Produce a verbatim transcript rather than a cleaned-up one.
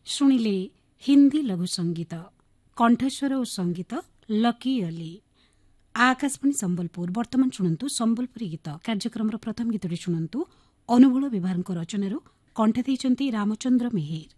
ଶୁଣିଲେ ହିନ୍ଦୀ ଲଘୁ ସଙ୍ଗୀତ କଣ୍ଠସ୍ୱର ଓ ସଙ୍ଗୀତ ଲକି ଅଲି। ଆକାଶବାଣୀ ସମ୍ବଲପୁର। ବର୍ତ୍ତମାନ ଶୁଣନ୍ତୁ ସମ୍ବଲପୁରୀ ଗୀତ କାର୍ଯ୍ୟକ୍ରମର ପ୍ରଥମ ଗୀତଟି ଶୁଣନ୍ତୁ ଅନୁଗୁଳ ବିଭାଗଙ୍କ ରଚନାରୁ କଣ୍ଠ ଦେଇଛନ୍ତି ରାମଚନ୍ଦ୍ର ମେହେର।